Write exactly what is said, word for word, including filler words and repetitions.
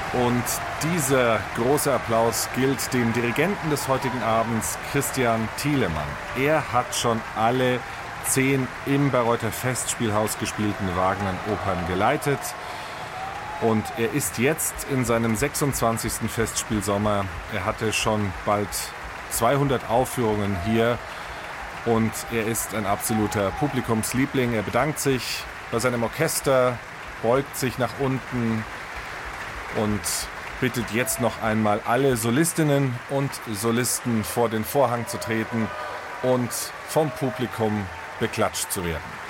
Und dieser große Applaus gilt dem Dirigenten des heutigen Abends, Christian Thielemann. Er hat schon alle zehn im Bayreuther Festspielhaus gespielten Wagner-Opern geleitet. Und er ist jetzt in seinem sechsundzwanzigsten Festspielsommer. Er hatte schon bald zweihundert Aufführungen hier und er ist ein absoluter Publikumsliebling. Er bedankt sich bei seinem Orchester, beugt sich nach unten und bittet jetzt noch einmal alle Solistinnen und Solisten vor den Vorhang zu treten und vom Publikum beklatscht zu werden.